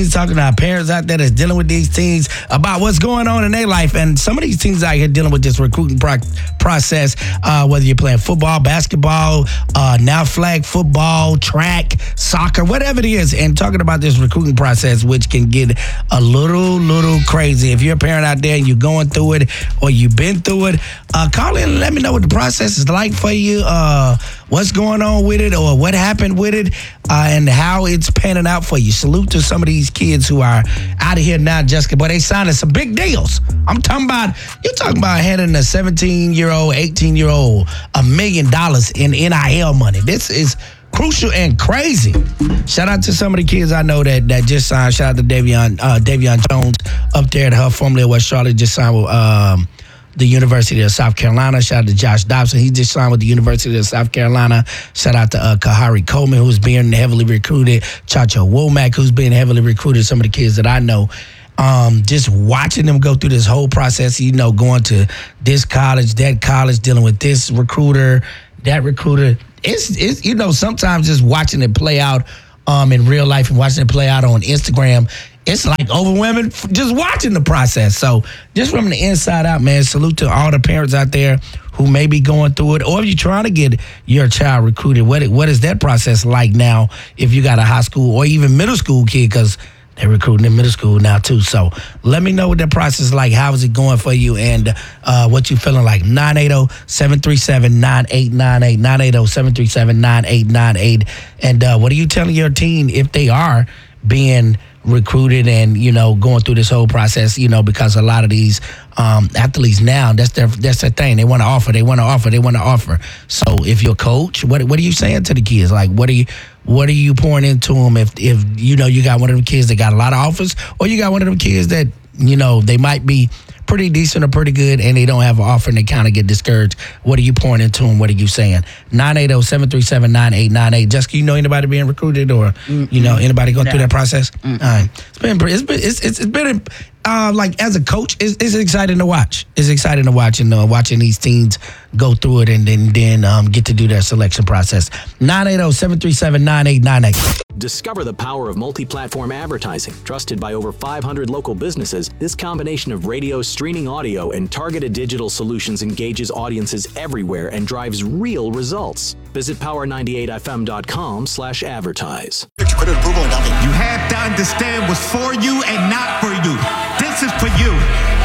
He's talking to our parents out there that's dealing with these teens about what's going on in their life. And some of these teens out here dealing with this recruiting process, whether you're playing football, basketball, now flag football, track, soccer, whatever it is, and talking about this recruiting process, which can get a little crazy. If you're a parent out there and you're going through it or you've been through it, call in and let me know what the process is like for you, what's going on with it or what happened with it, and how it's panning out for you. Salute to some of these kids who are out of here now, Jessica, but they signing some big deals. You're talking about handing a 17-year-old, 18-year-old $1 million in NIL money. This is crucial and crazy. Shout out to some of the kids I know that just signed. Shout out to Davion Jones up there at her formerly at West Charlotte, just signed with the University of South Carolina. Shout out to Josh Dobson. He just signed with the University of South Carolina. Shout out to Kahari Coleman, who's being heavily recruited. Chacho Womack, who's being heavily recruited. Some of the kids that I know. Just watching them go through this whole process, going to this college, that college, dealing with this recruiter, that recruiter. It's sometimes just watching it play out in real life and watching it play out on Instagram, it's like overwhelming just watching the process. So just from the inside out, man, salute to all the parents out there who may be going through it, or if you're trying to get your child recruited, what is that process like now if you got a high school or even middle school kid, because they're recruiting in middle school now too. So let me know what that process is like. How is it going for you and what you feeling like. 980-737-9898, 980-737-9898. And what are you telling your teen if they are being recruited and going through this whole process, because a lot of these athletes now, that's their thing. They want to offer. So if you're a coach, what are you saying to the kids? Like, what are you pouring into them if you got one of them kids that got a lot of offers, or you got one of them kids that they might be pretty decent or pretty good and they don't have an offer and they kind of get discouraged? What are you pouring into them? What are you saying? 980-737-9898. Jessica, anybody being recruited or anybody going through that process? All right. It's been like as a coach, it's exciting to watch. It's exciting to watch and watching these teams go through it and then get to do their selection process. 980-737-9898. Discover the power of multi-platform advertising. Trusted by over 500 local businesses, this combination of radio, streaming audio, and targeted digital solutions engages audiences everywhere and drives real results. Visit power98fm.com/advertise. You have to understand what's for you and not for you. This is for you.